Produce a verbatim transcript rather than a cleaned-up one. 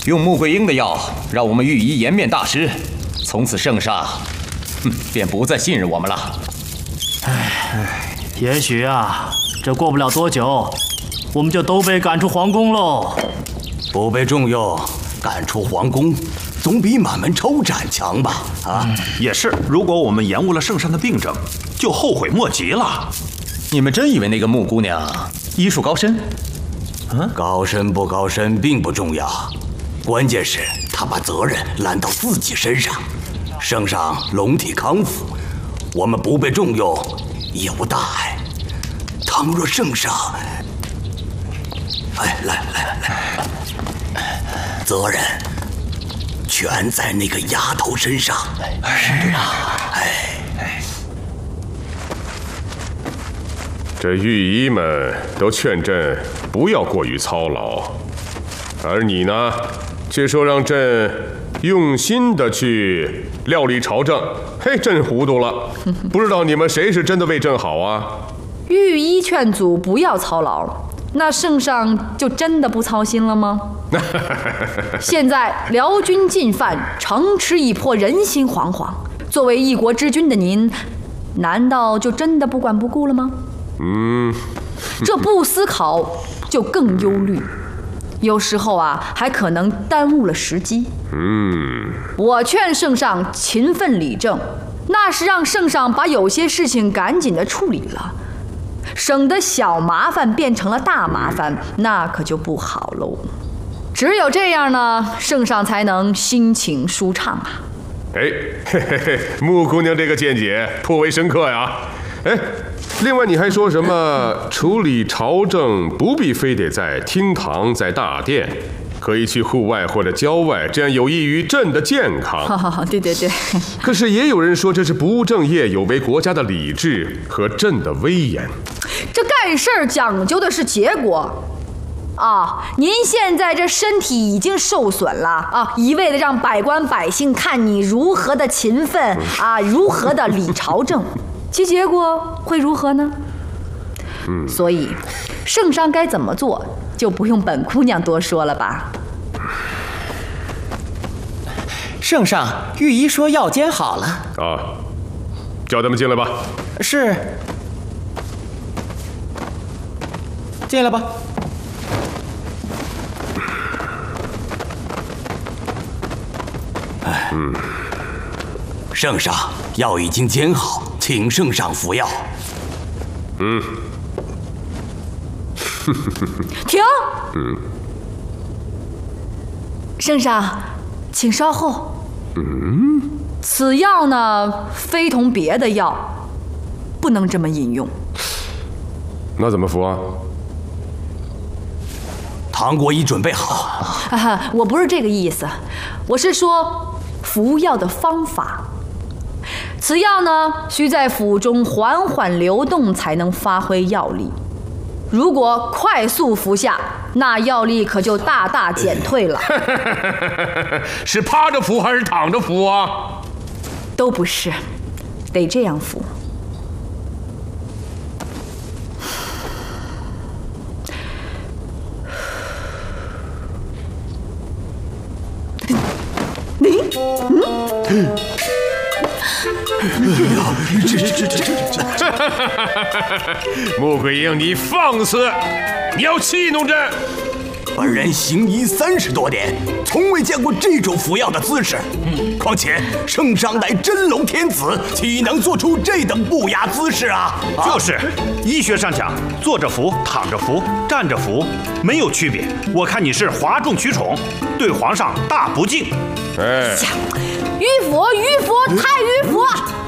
用穆桂英的药让我们御医颜面大失，从此圣上，哼，便不再信任我们了。 唉，也许啊，这过不了多久，我们就都被赶出皇宫喽。 不被重用，赶出皇宫，总比满门抄斩强吧？啊， 嗯、也是。如果我们延误了圣上的病症，就后悔莫及了。 你们真以为那个穆姑娘医术高深？ 嗯，高深不高深并不重要，关键是她把责任揽到自己身上。圣上龙体康复，我们不被重用也无大碍。倘若圣上，哎，来来来，责任全在那个丫头身上。是啊，哎。 这御医们都劝朕不要过于操劳，而你呢，却说让朕用心的去料理朝政。嘿，朕糊涂了，不知道你们谁是真的为朕好啊？ 御医劝阻不要操劳，那圣上就真的不操心了吗？现在辽军进犯，城池已破，人心惶惶。作为一国之君的您，难道就真的不管不顾了吗？ 嗯， 这不思考就更忧虑，有时候啊，还可能耽误了时机。 嗯， 我劝圣上勤奋理政，那是让圣上把有些事情赶紧的处理了，省得小麻烦变成了大麻烦，那可就不好喽。只有这样呢，圣上才能心情舒畅啊。 哎，嘿嘿嘿，穆姑娘这个见解颇为深刻呀。哎，另外你还说什么处理朝政不必非得在厅堂在大殿，可以去户外或者郊外，这样有益于朕的健康。 好好好，对对对。 可是也有人说这是不务正业，有违国家的理智和朕的威严。 这干事儿讲究的是结果啊！您现在这身体已经受损了啊，一味的让百官百姓看你如何的勤奋啊，如何的理朝政，其结果会如何呢？嗯，所以圣上该怎么做，就不用本姑娘多说了吧。 圣上，御医说药煎好了。 啊，叫他们进来吧。 是。进来吧。 嗯，圣上，药已经煎好，请圣上服药。 嗯。 停。 嗯。 圣上，请稍后。 嗯。 此药呢，非同别的药，不能这么饮用。 那怎么服啊？ 糖果已准备好。 啊，我不是这个意思，我是说服药的方法。此药呢，需在腹中缓缓流动才能发挥药力。如果快速服下，那药力可就大大减退了。 是趴着服还是躺着服啊？ 都不是，得这样服。你，嗯。 这这这这这！ 穆桂英，你放肆！你要戏弄朕！ 本人行医三十多年，从未见过这种服药的姿势。嗯，况且圣上乃真龙天子，岂能做出这等不雅姿势啊？ 啊就是，医学上讲，坐着服、躺着服、站着服没有区别。我看你是哗众取宠，对皇上大不敬。 哎， 迂腐，迂腐，太迂腐！